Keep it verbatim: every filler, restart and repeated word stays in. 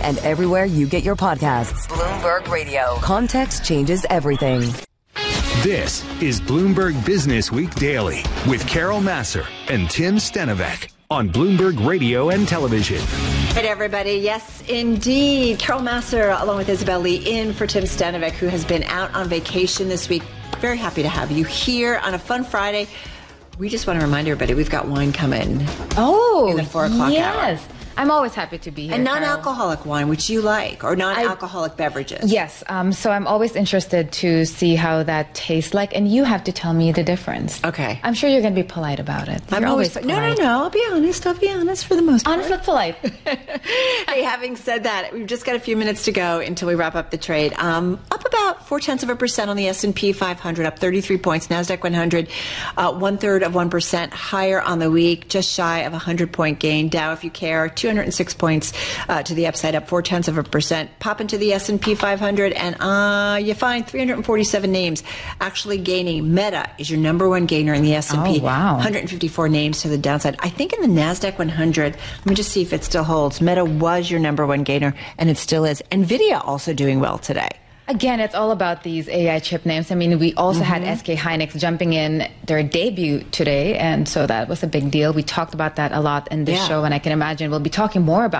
and everywhere you get your podcasts. Bloomberg Radio. Context changes everything. This is Bloomberg Business Week Daily with Carol Massar and Tim Stenovec on Bloomberg Radio and Television. Hey, everybody. Yes, indeed. Carol Massar, along with Isabel Lee, in for Tim Stenovec, who has been out on vacation this week. Very happy to have you here on a fun Friday. We just want to remind everybody we've got wine coming. Oh, in the four o'clock yes. hour. Yes. I'm always happy to be here. And non-alcoholic wine, which you like, or non-alcoholic I, beverages. Yes. Um, so I'm always interested to see how that tastes like, and you have to tell me the difference. Okay. I'm sure you're going to be polite about it. I'm you're always, always polite. No, no, no. I'll be honest. I'll be honest for the most part. Honest but polite. Hey, having said that, we've just got a few minutes to go until we wrap up the trade. Um, up about four tenths of a percent on the S and P five hundred, up thirty-three points. NASDAQ one hundred, uh, one third of one percent higher on the week, just shy of a hundred point gain. Dow, if you care, two hundred six points. Uh, to the upside, up four tenths of a percent. Pop into the S and P five hundred, and uh, you find three hundred forty-seven names actually gaining. Meta is your number one gainer in the S and P. Oh, wow. one hundred fifty-four names to the downside. I think in the NASDAQ one hundred, let me just see if it still holds. Meta was your number one gainer, and it still is. NVIDIA also doing well today. Again, it's all about these A I chip names. I mean, we also mm-hmm. had S K Hynix jumping in their debut today, and so that was a big deal. We talked about that a lot in this yeah. show, and I can imagine we'll be talking more about